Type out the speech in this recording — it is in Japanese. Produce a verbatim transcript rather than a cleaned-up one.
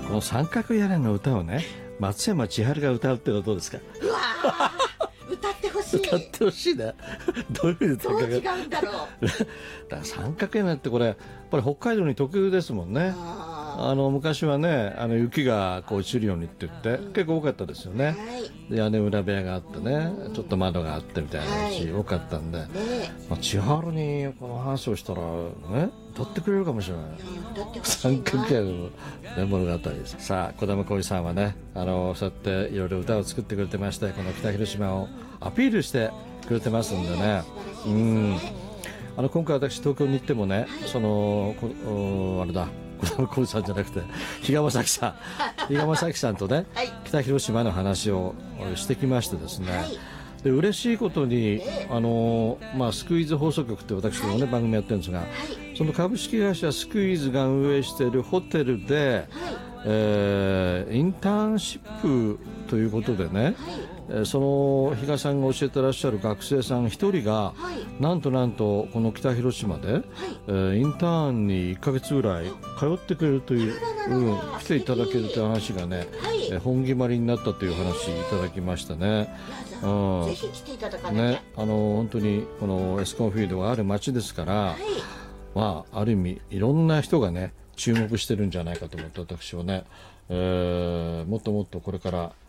この三角屋根の歌をね、松山千春が歌うってのはどうですか？ うわー歌ってほしい。 歌ってほしいね。どういうふうに歌どううか違うんだろう。 だから三角屋根ってこれやっぱり北海道に特有ですもんね。 ああの昔はね、あの雪がこう落ちるようにって言って結構多かったですよね。 はいで屋根裏部屋があってね、ちょっと窓があってみたいな話、 はい多かったんで、 ねまあ、千春にこの話をしたらね、歌ってくれるかもしれない。 歌ってほしい三な。 角屋根の、ね、物語です。さあ児玉浩司さんはね、あのそうやっていろいろ歌を作ってくれてまして、この北広島をアピールしてくれてますんでね。うん、あの今回私東京に行ってもね、そのこおあれだ児玉浩司さんじゃなくて比嘉正樹さん比嘉正樹さんとね、 はい北広島の話をしてきましてですね、 はいで嬉しいことに、あのまあ、スクイーズ放送局って私どもね、番組やってるんですが、その株式会社スクイーズが運営しているホテルで、えーインターンシップということでね、えーその比嘉さんが教えてらっしゃる学生さん一人が、 はいなんとなんとこの北広島で、えーインターンにいっかげつぐらい通ってくれるという、うん、来ていただけるという話がね、 はいえー本決まりになったという話いただきましたね。うんぜひ来ていただかなきゃ。 ね、あの本当にこのエスコンフィールドがある街ですから、 はいまあ、ある意味いろんな人がね注目してるんじゃないかと思って、私はね、えーもっともっとこれから